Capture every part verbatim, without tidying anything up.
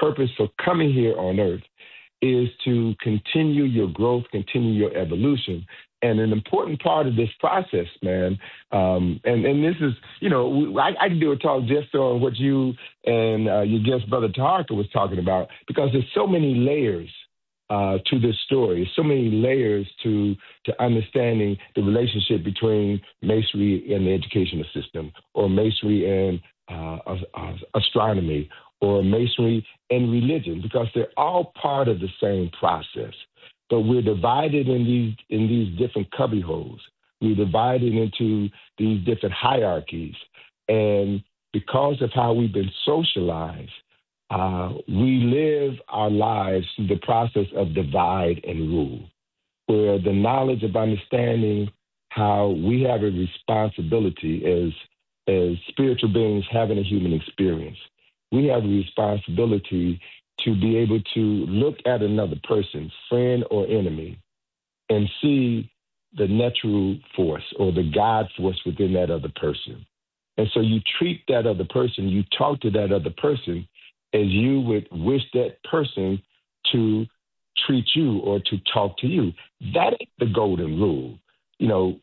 purpose for coming here on earth is to continue your growth, continue your evolution. And an important part of this process, man, um, and, and this is, you know, I, I can do a talk just on what you and uh, your guest, Brother Taharka, was talking about, because there's so many layers uh, to this story, so many layers to, to understanding the relationship between Masonry and the educational system, or Masonry and uh, uh, astronomy, or Masonry and religion, because they're all part of the same process. But we're divided in these in these different cubby holes. We're divided into these different hierarchies. And because of how we've been socialized, uh, we live our lives through the process of divide and rule, where the knowledge of understanding how we have a responsibility as, as spiritual beings having a human experience. We have a responsibility to be able to look at another person, friend or enemy, and see the natural force or the God force within that other person. And so you treat that other person, you talk to that other person as you would wish that person to treat you or to talk to you. That ain't the golden rule. You know,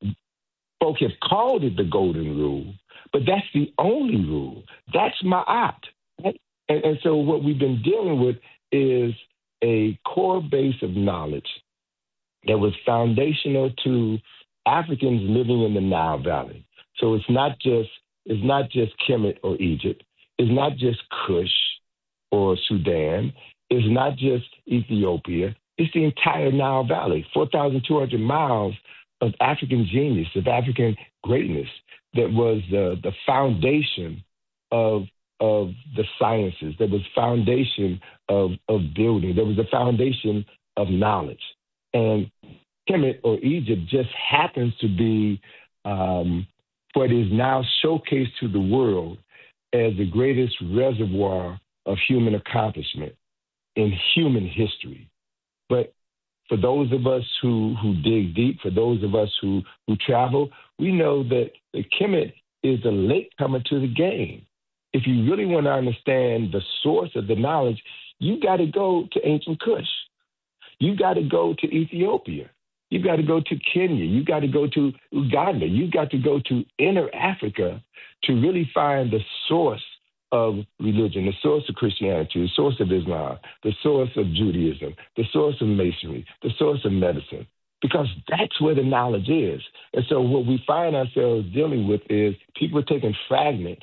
folk have called it the golden rule, but that's the only rule. That's ma'at. Right? And, and so what we've been dealing with is a core base of knowledge that was foundational to Africans living in the Nile Valley. So it's not just it's not just Kemet or Egypt. It's not just Kush or Sudan. It's not just Ethiopia. It's the entire Nile Valley, four thousand two hundred miles of African genius, of African greatness that was the, the foundation of of the sciences. There was foundation of, of building. There was a foundation of knowledge. And Kemet or Egypt just happens to be um, what is now showcased to the world as the greatest reservoir of human accomplishment in human history. But for those of us who, who dig deep, for those of us who, who travel, we know that the Kemet is a latecomer to the game. If you really want to understand the source of the knowledge, you got to go to ancient Kush. You got to go to Ethiopia. You got to go to Kenya. You got to go to Uganda. You got to go to inner Africa to really find the source of religion, the source of Christianity, the source of Islam, the source of Judaism, the source of Masonry, the source of medicine, because that's where the knowledge is. And so what we find ourselves dealing with is people taking fragments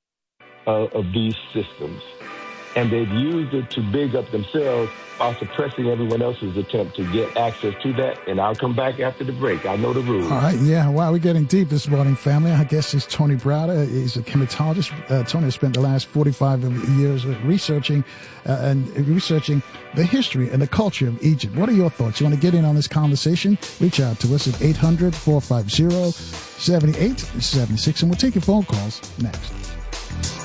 Uh, of these systems, and they've used it to big up themselves while suppressing everyone else's attempt to get access to that. And I'll come back after the break. I know the rules. All right, yeah. Wow, we're getting deep this morning, family. Our guest is Tony Browder. He's a chematologist. Uh, Tony has spent the last forty-five years researching uh, and researching the history and the culture of Egypt. What are your thoughts? You want to get in on this conversation? Reach out to us at eight hundred, four five zero, seven eight seven six, and we'll take your phone calls next.